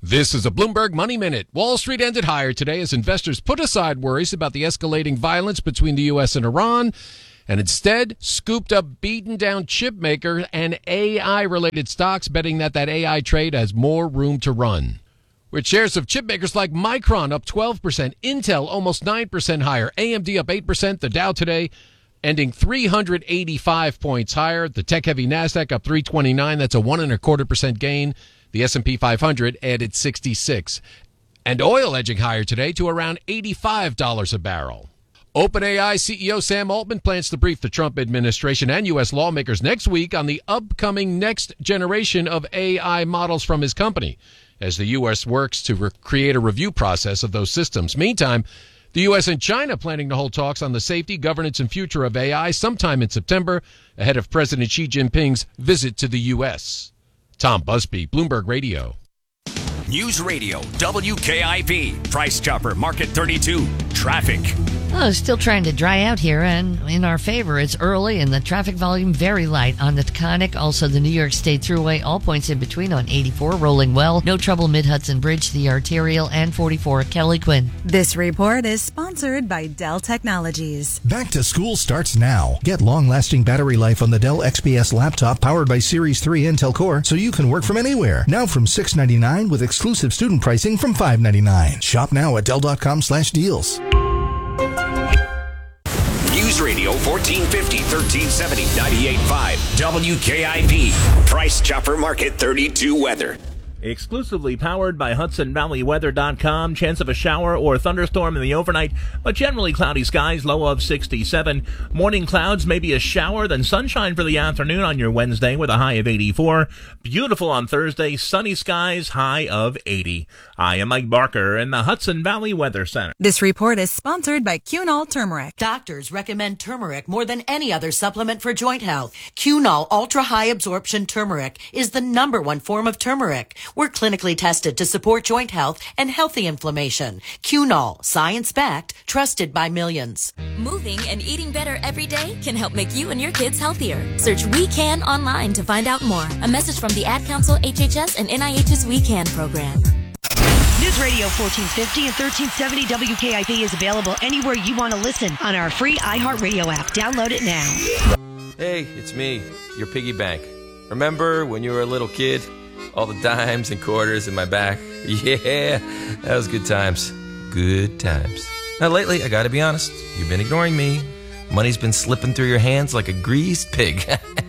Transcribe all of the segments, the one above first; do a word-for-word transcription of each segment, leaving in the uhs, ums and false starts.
This is a Bloomberg Money Minute. Wall Street ended higher today as investors put aside worries about the escalating violence between the U S and Iran and instead scooped up beaten-down chip maker and A I-related stocks, betting that that A I trade has more room to run. With shares of chip makers like Micron up twelve percent, Intel almost nine percent higher, A M D up eight percent, the Dow today ending three hundred eighty-five points higher, the tech-heavy NASDAQ up three twenty-nine, that's a one and a quarter percent gain. The S and P five hundred added sixty-six. And oil edging higher today to around eighty-five dollars a barrel. OpenAI C E O Sam Altman plans to brief the Trump administration and U S lawmakers next week on the upcoming next generation of A I models from his company, as the U S works to re- create a review process of those systems. Meantime, the U S and China planning to hold talks on the safety, governance, and future of A I sometime in September, ahead of President Xi Jinping's visit to the U S. Tom Busby, Bloomberg Radio. News Radio, W K I B, Price Chopper, Market thirty-two, traffic. Oh, still trying to dry out here, and in our favor, it's early and the traffic volume very light on the Taconic, also the New York State Thruway, all points in between on eighty-four, rolling well. No trouble Mid-Hudson Bridge, the Arterial, and forty-four, Kelly Quinn. This report is sponsored by Dell Technologies. Back to school starts now. Get long-lasting battery life on the Dell X P S laptop powered by Series three Intel Core so you can work from anywhere. Now from six ninety-nine with exclusive student pricing from five ninety-nine. Shop now at Dell.com slash deals. News Radio fourteen fifty, thirteen seventy, ninety-eight point five, W K I P, Price Chopper Market thirty-two weather. Exclusively powered by Hudson Valley Weather dot com. Chance of a shower or thunderstorm in the overnight, but generally cloudy skies, low of sixty-seven. Morning clouds, maybe a shower, then sunshine for the afternoon on your Wednesday with a high of eighty-four. Beautiful on Thursday, sunny skies, high of eighty. I am Mike Barker in the Hudson Valley Weather Center. This report is sponsored by Cunol Turmeric. Doctors recommend turmeric more than any other supplement for joint health. Cunol Ultra High Absorption Turmeric is the number one form of turmeric. We're clinically tested to support joint health and healthy inflammation. Cunol, science-backed, trusted by millions. Moving and eating better every day can help make you and your kids healthier. Search We Can online to find out more. A message from the Ad Council, H H S, and N I H's We Can program. News Radio fourteen fifty and thirteen seventy W K I B is available anywhere you want to listen on our free iHeartRadio app. Download it now. Hey, it's me, your piggy bank. Remember when you were a little kid? All the dimes and quarters in my back. Yeah, that was good times. Good times. Now lately, I gotta be honest, you've been ignoring me. Money's been slipping through your hands like a greased pig.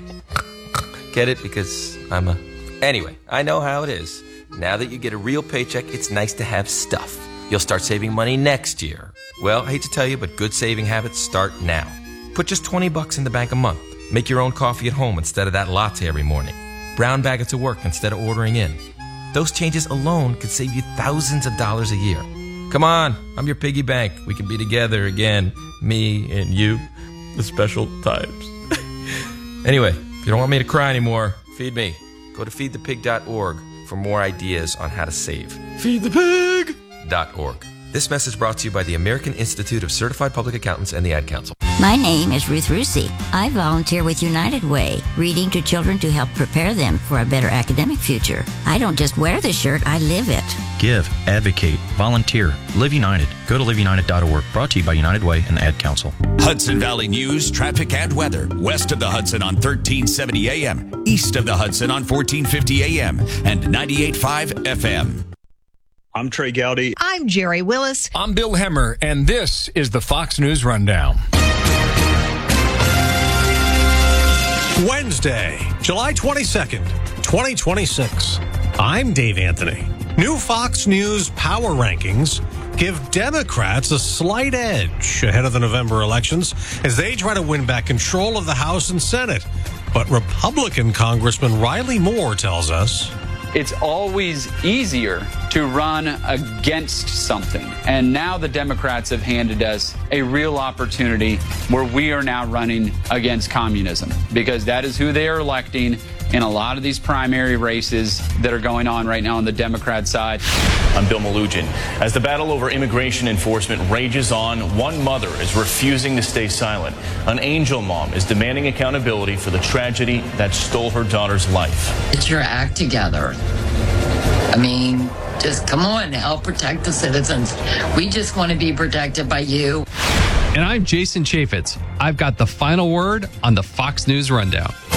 Get it? Because I'm a... Anyway, I know how it is. Now that you get a real paycheck, it's nice to have stuff. You'll start saving money next year. Well, I hate to tell you, but good saving habits start now. Put just twenty bucks in the bank a month. Make your own coffee at home instead of that latte every morning. Brown bag it to work instead of ordering in. Those changes alone could save you thousands of dollars a year. Come on, I'm your piggy bank. We can be together again, me and you, the special times. Anyway, if you don't want me to cry anymore, feed me. Go to feed the pig dot org for more ideas on how to save. feed the pig dot org. This message brought to you by the American Institute of Certified Public Accountants and the Ad Council. My name is Ruth Rusi. I volunteer with United Way, reading to children to help prepare them for a better academic future. I don't just wear the shirt, I live it. Give, advocate, volunteer, Live United. Go to live united dot org. Brought to you by United Way and the Ad Council. Hudson Valley News, traffic and weather. West of the Hudson on thirteen seventy A M. East of the Hudson on fourteen fifty A M. And ninety-eight point five F M. I'm Trey Gowdy. I'm Jerry Willis. I'm Bill Hemmer, and this is the Fox News Rundown. Wednesday, July twenty-second, twenty twenty-six. I'm Dave Anthony. New Fox News power rankings give Democrats a slight edge ahead of the November elections as they try to win back control of the House and Senate. But Republican Congressman Riley Moore tells us it's always easier to run against something. And now the Democrats have handed us a real opportunity where we are now running against communism, because that is who they are electing in a lot of these primary races that are going on right now on the Democrat side. I'm Bill Malugin. As the battle over immigration enforcement rages on, one mother is refusing to stay silent. An angel mom is demanding accountability for the tragedy that stole her daughter's life. Get your act together. I mean, Just come on, help protect the citizens. We just want to be protected by you. And I'm Jason Chaffetz. I've got the final word on the Fox News Rundown.